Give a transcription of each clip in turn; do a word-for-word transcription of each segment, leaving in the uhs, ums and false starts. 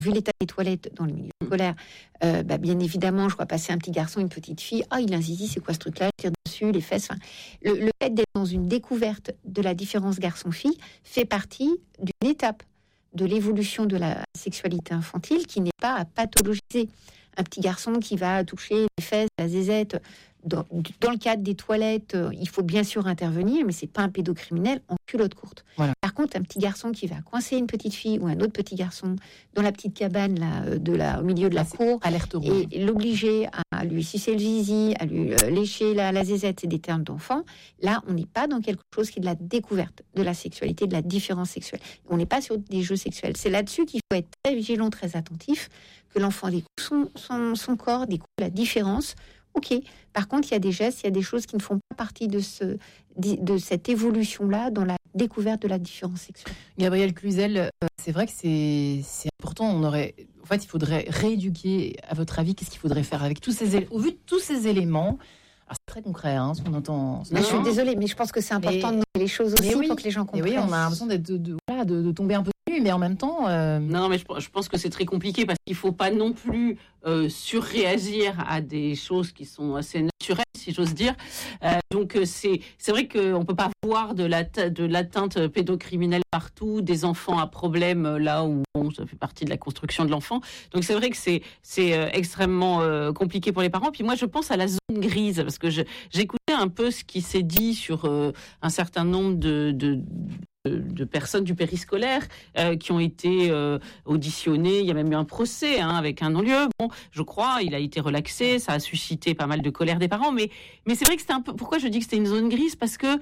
vu l'état des toilettes dans le milieu scolaire, euh, bah, bien évidemment, je vois passer un petit garçon, une petite fille. Ah, il a un zizi, c'est quoi ce truc-là? Je tire dessus, les fesses. Enfin, le, le fait d'être dans une découverte de la différence garçon-fille fait partie d'une étape de l'évolution de la sexualité infantile qui n'est pas à pathologiser. Un petit garçon qui va toucher les fesses, la zézette, dans, dans le cadre des toilettes, il faut bien sûr intervenir, mais c'est pas un pédocriminel en culotte courte. Voilà. Par contre, un petit garçon qui va coincer une petite fille ou un autre petit garçon dans la petite cabane là, de la, au milieu de la là, cour, alerte rouge. Et l'obliger à lui sucer le zizi, à lui euh, lécher la, la zézette, c'est des termes d'enfant. Là, on n'est pas dans quelque chose qui est de la découverte de la sexualité, de la différence sexuelle. On n'est pas sur des jeux sexuels. C'est là-dessus qu'il faut être très vigilant, très attentif, que l'enfant découvre son, son, son corps, découvre la différence. Ok. Par contre, il y a des gestes, il y a des choses qui ne font pas partie de, ce, de cette évolution-là dans la découverte de la différence sexuelle. Gabrielle Cluzel, euh, c'est vrai que c'est, c'est important. On aurait, en fait, il faudrait rééduquer. À votre avis, qu'est-ce qu'il faudrait faire avec tous ces, au vu de tous ces éléments? Alors, c'est très concret, hein, ce qu'on entend. Ce je suis désolée, mais je pense que c'est important mais, de nommer les choses aussi oui, pour que les gens comprennent. Oui, on a l'impression d'être de, de, voilà, de, de tomber un peu nu, mais en même temps. Euh... Non, mais je, je pense que c'est très compliqué parce qu'il ne faut pas non plus euh, surréagir à des choses qui sont assez naturelles, si j'ose dire. Euh, donc, c'est, c'est vrai qu'on ne peut pas voir de, la, de l'atteinte pédocriminelle partout, des enfants à problème là où bon, ça fait partie de la construction de l'enfant. Donc, c'est vrai que c'est, c'est euh, extrêmement euh, compliqué pour les parents. Puis moi, je pense à la zone grise parce que je, j'écoutais un peu ce qui s'est dit sur euh, un certain nombre de, de, de, de personnes du périscolaire euh, qui ont été euh, auditionnées. Il y a même eu un procès hein, avec un non-lieu. Bon, je crois, il a été relaxé. Ça a suscité pas mal de colère des parents. Mais, mais c'est vrai que c'était un peu... Pourquoi je dis que c'était une zone grise? Parce que,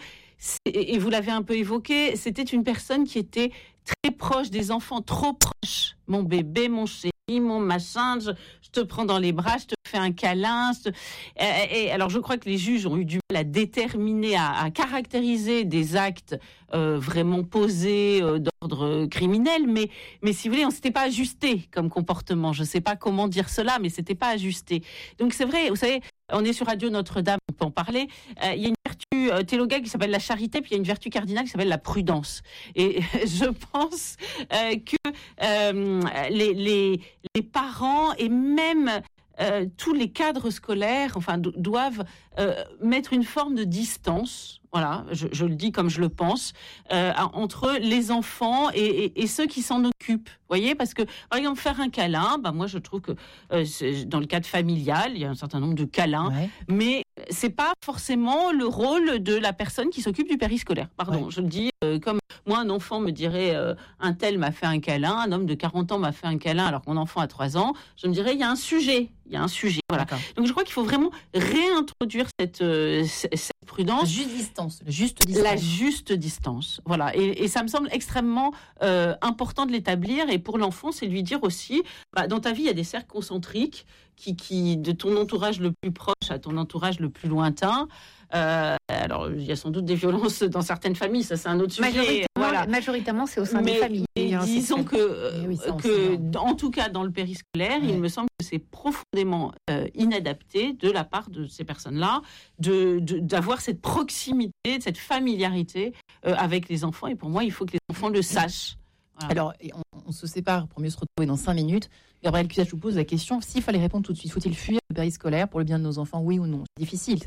et vous l'avez un peu évoqué, c'était une personne qui était très proche des enfants, trop proche. Mon bébé, mon chéri, mon machin, je, je te prends dans les bras, je te fais un câlin. Je te... et, et alors, je crois que les juges ont eu du mal à déterminer, à, à caractériser des actes euh, vraiment posés euh, d'ordre criminel, mais, mais si vous voulez, on ne s'était pas ajusté comme comportement. Je ne sais pas comment dire cela, mais ce n'était pas ajusté. Donc, c'est vrai, vous savez, on est sur Radio Notre-Dame, on peut en parler. Euh, il y a une vertu euh, théologale qui s'appelle la charité, puis il y a une vertu cardinale qui s'appelle la prudence. Et je pense euh, que euh, les, les, les parents et même euh, tous les cadres scolaires enfin, do- doivent euh, mettre une forme de distance. Voilà, je, je le dis comme je le pense, euh, entre les enfants et, et, et ceux qui s'en occupent. Vous voyez, parce que, par exemple, faire un câlin, bah, moi, je trouve que euh, dans le cadre familial, il y a un certain nombre de câlins, ouais. mais c'est pas forcément le rôle de la personne qui s'occupe du périscolaire. Pardon, ouais. je le dis euh, comme moi, un enfant me dirait euh, un tel m'a fait un câlin, un homme de quarante ans m'a fait un câlin alors que mon enfant a trois ans, je me dirais, il y a un sujet. Il y a un sujet, voilà. D'accord. Donc je crois qu'il faut vraiment réintroduire cette, euh, cette prudence. La juste distance, la juste distance. La juste distance, voilà. Et, et ça me semble extrêmement euh, important de l'établir. Et pour l'enfant, c'est lui dire aussi, bah, dans ta vie, il y a des cercles concentriques qui, qui, de ton entourage le plus proche à ton entourage le plus lointain. Euh, alors, il y a sans doute des violences dans certaines familles, ça c'est un autre sujet. Majoritairement, voilà. majoritairement c'est au sein mais, des familles. Mais disons que, oui, que en tout cas dans le périscolaire, ouais. il me semble que c'est profondément euh, inadapté de la part de ces personnes-là de, de, d'avoir cette proximité, cette familiarité euh, avec les enfants. Et pour moi, il faut que les enfants le sachent. Voilà. Alors, on, on se sépare pour mieux se retrouver dans cinq minutes. Gabrielle Cluzel, je vous pose la question, s'il fallait répondre tout de suite, faut-il fuir le périscolaire pour le bien de nos enfants, oui ou non? C'est difficile.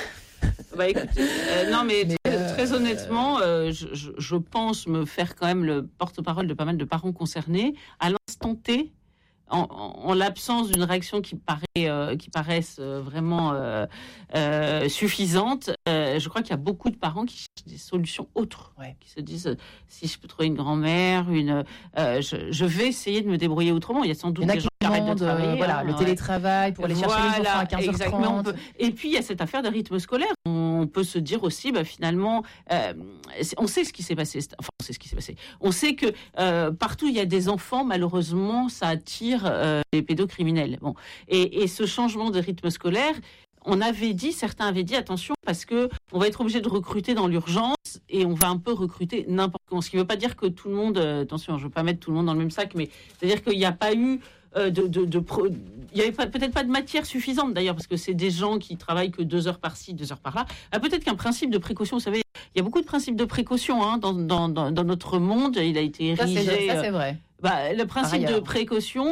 Bah, écoutez, euh, non mais, mais très, euh, très honnêtement, euh, je, je, je pense me faire quand même le porte-parole de pas mal de parents concernés à l'instant T. En, en, en l'absence d'une réaction qui paraît, euh, qui paraisse euh, vraiment euh, euh, suffisante, euh, je crois qu'il y a beaucoup de parents qui cherchent des solutions autres, ouais. qui se disent euh, si je peux trouver une grand-mère, une, euh, je, je vais essayer de me débrouiller autrement. Il y a sans doute des gens qui arrêtent de travailler, euh, voilà, hein, le ouais. télétravail pour aller chercher voilà, les enfants à quinze heures trente. Peut... Et puis il y a cette affaire de rythme scolaire. On peut se dire aussi, bah, finalement, euh, on sait ce qui s'est passé. Enfin, on sait ce qui s'est passé. On sait que euh, partout il y a des enfants, malheureusement, ça attire Euh, les pédocriminels. Bon. Et, et ce changement de rythme scolaire, on avait dit, certains avaient dit, attention, parce que on va être obligé de recruter dans l'urgence et on va un peu recruter n'importe comment. Ce qui ne veut pas dire que tout le monde, euh, attention, je ne veux pas mettre tout le monde dans le même sac, mais c'est-à-dire qu'il n'y a pas eu euh, de, de, de pro... il n'y avait pas, peut-être pas de matière suffisante d'ailleurs, parce que c'est des gens qui travaillent que deux heures par-ci, deux heures par-là. Ah, peut-être qu'un principe de précaution, vous savez, il y a beaucoup de principes de précaution hein, dans, dans, dans, dans notre monde, il a été érigé. Ça, c'est, ça, c'est vrai. Bah, le principe de précaution,